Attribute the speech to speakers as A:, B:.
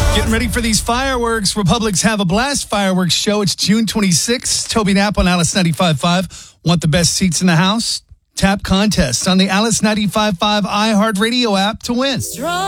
A: Getting ready for these fireworks. Republics Have a Blast fireworks show. It's June 26th. Toby Knapp on Alice 95.5. Want the best seats in the house? Tap contest on the Alice 95.5 iHeartRadio app to win.